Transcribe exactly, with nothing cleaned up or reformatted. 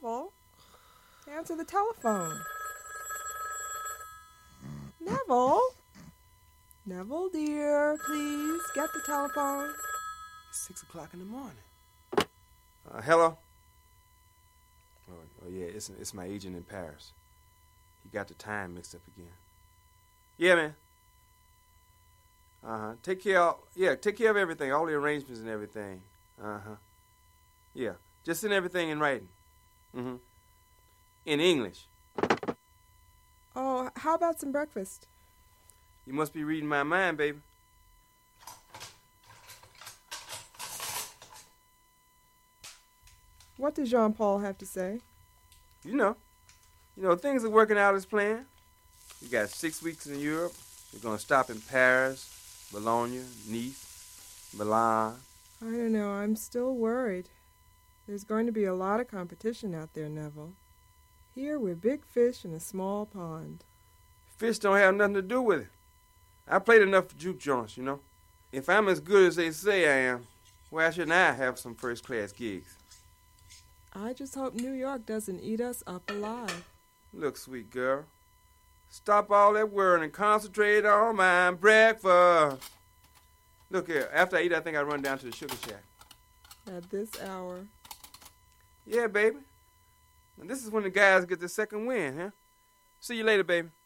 Neville, answer the telephone. Neville? Neville, dear, please get the telephone. It's six o'clock in the morning. Uh, hello? Oh, oh yeah, it's, it's my agent in Paris. He got the time mixed up again. Yeah, man. Uh-huh. Take care of, yeah, take care of everything, all the arrangements and everything. Uh-huh. Yeah, just send everything in writing. Mm-hmm. In English. Oh, how about some breakfast? You must be reading my mind, baby. What does Jean-Paul have to say? You know. You know, things are working out as planned. You got six weeks in Europe. You're going to stop in Paris, Bologna, Nice, Milan. I don't know. I'm still worried. There's going to be a lot of competition out there, Neville. Here we're big fish in a small pond. Fish don't have nothing to do with it. I played enough for juke joints, you know. If I'm as good as they say I am, why shouldn't I have some first-class gigs? I just hope New York doesn't eat us up alive. Look, sweet girl, stop all that worrying and concentrate on my breakfast. Look here, after I eat, I think I'll run down to the sugar shack. At this hour. Yeah, baby. And this is when the guys get the second win, huh? See you later, baby.